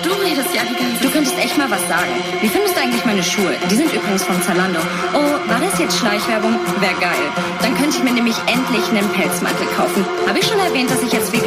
du redest ja die ganze Zeit. Du könntest echt mal was sagen. Wie findest du eigentlich meine Schuhe? Die sind übrigens von Zalando. Oh, war das jetzt Schleichwerbung? Wär geil. Dann könnte ich mir nämlich endlich einen Pelzmantel kaufen. Habe ich schon erwähnt, dass ich jetzt